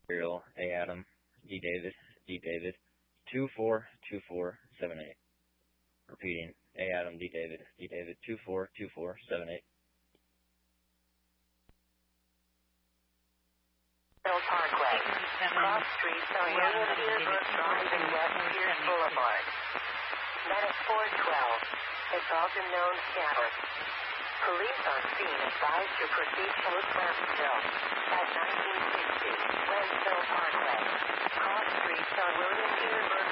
Imperial, A Adam, D David, 242478. Repeating, A Adam, D David, 242478. Parkway. Cross Street on William Dearbrook Drive and West Pierce Boulevard. Medic 412. It's all been known status. Police on scene advised to proceed to Clarksville at 1960 Westville Parkway. Cross Street on William Dearbrook